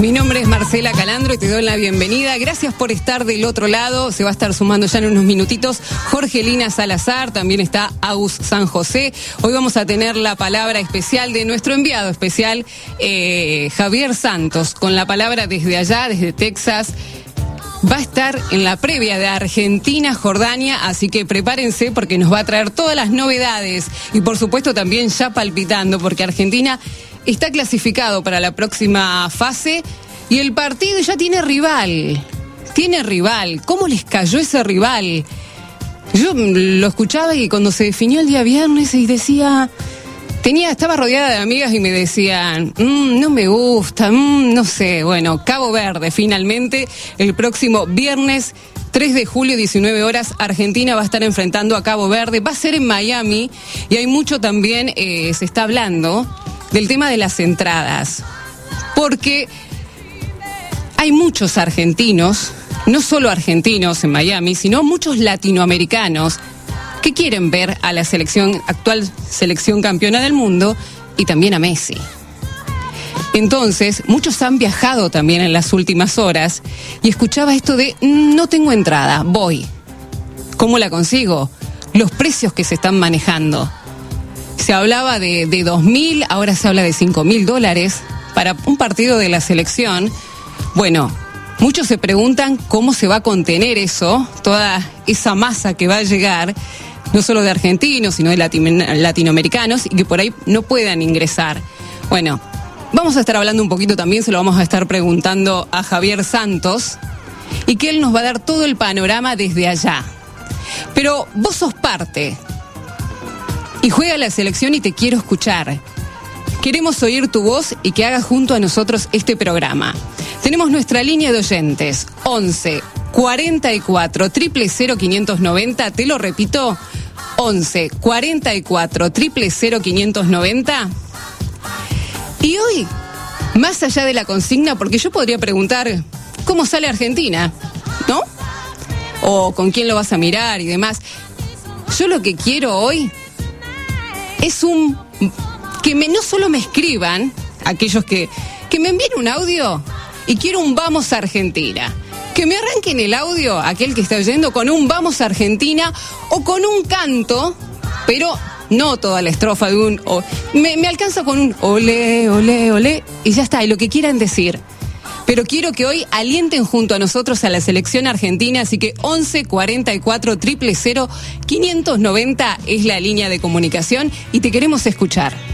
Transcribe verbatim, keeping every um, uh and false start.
Mi nombre es Marcela Calandro y te doy la bienvenida. Gracias por estar del otro lado. Se va a estar sumando ya en unos minutitos Jorgelina Salazar, también está Agus San José. Hoy vamos a tener la palabra especial de nuestro enviado especial, eh, Javier Santos, con la palabra desde allá, desde Texas. Va a estar en la previa de Argentina-Jordania, así que prepárense porque nos va a traer todas las novedades y por supuesto también ya palpitando porque Argentina está clasificado para la próxima fase y el partido ya tiene rival, tiene rival. ¿Cómo les cayó ese rival? Yo lo escuchaba y cuando se definió el día viernes y decía... Tenía, estaba rodeada de amigas y me decían, mmm, no me gusta, mmm, no sé. Bueno, Cabo Verde, finalmente, el próximo viernes tres de julio, diecinueve horas, Argentina va a estar enfrentando a Cabo Verde. Va a ser en Miami y hay mucho también, eh, se está hablando del tema de las entradas. Porque hay muchos argentinos, no solo argentinos en Miami, sino muchos latinoamericanos que quieren ver a la selección, actual selección campeona del mundo y también a Messi. Entonces, muchos han viajado también en las últimas horas y escuchaba esto de, no tengo entrada, voy. ¿Cómo la consigo? Los precios que se están manejando. Se hablaba de, de dos mil, ahora se habla de cinco mil dólares para un partido de la selección. Bueno, muchos se preguntan cómo se va a contener eso, toda esa masa que va a llegar, no solo de argentinos, sino de latino- latinoamericanos, y que por ahí no puedan ingresar. Bueno, vamos a estar hablando un poquito también, se lo vamos a estar preguntando a Javier Santos, y que él nos va a dar todo el panorama desde allá. Pero vos sos parte, y juega la selección y te quiero escuchar. Queremos oír tu voz y que hagas junto a nosotros este programa. Tenemos nuestra línea de oyentes, once cuarenta y cuatro, cero cero cero, quinientos noventa, te lo repito, once cuarenta y cuatro, cero cero cero, quinientos noventa. Y hoy, más allá de la consigna, porque yo podría preguntar, ¿cómo sale Argentina? ¿No? O con quién lo vas a mirar y demás. Yo lo que quiero hoy es un... que me, no solo me escriban, aquellos que, que me envíen un audio y quiero un Vamos Argentina. Que me arranquen el audio, aquel que está oyendo, con un Vamos Argentina o con un canto, pero no toda la estrofa de un... O, me, me alcanza con un olé, olé, olé y ya está, y lo que quieran decir. Pero quiero que hoy alienten junto a nosotros a la selección argentina, así que once cuarenta y cuatro, cero cero cero, quinientos noventa es la línea de comunicación y te queremos escuchar.